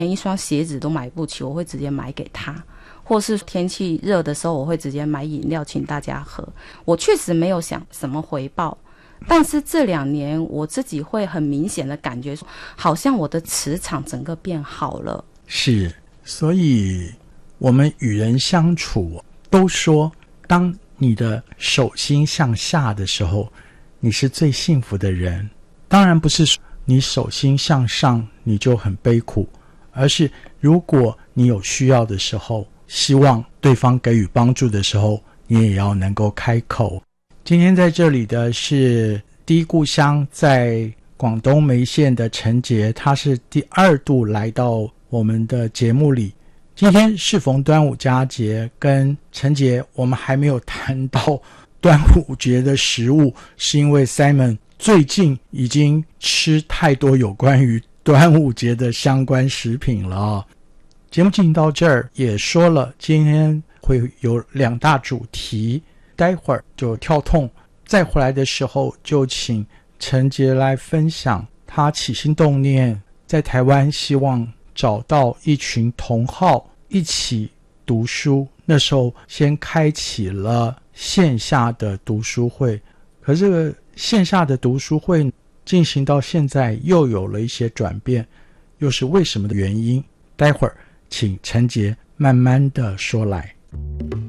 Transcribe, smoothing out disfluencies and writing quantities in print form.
连一双鞋子都买不起，我会直接买给他，或是天气热的时候我会直接买饮料请大家喝。我确实没有想什么回报，但是这2年我自己会很明显的感觉好像我的磁场整个变好了。 是，所以我们与人相处都说，当你的手心向下的时候，你是最幸福的人。当然不是说你手心向上你就很悲苦，而是如果你有需要的时候，希望对方给予帮助的时候，你也要能够开口。今天在这里的是第一故乡在广东梅县的陈杰，他是第2度来到我们的节目里。今天适逢端午佳节，跟陈杰我们还没有谈到端午节的食物，是因为 Simon 最近已经吃太多有关于端午节的相关食品了。节目进行到这儿也说了，今天会有2大主题，待会儿就跳痛，再回来的时候就请陈杰来分享他起心动念，在台湾希望找到一群同好一起读书，那时候先开启了线下的读书会，可这个线下的读书会进行到现在又有了一些转变，又是为什么的原因？待会儿请陈杰慢慢的说来。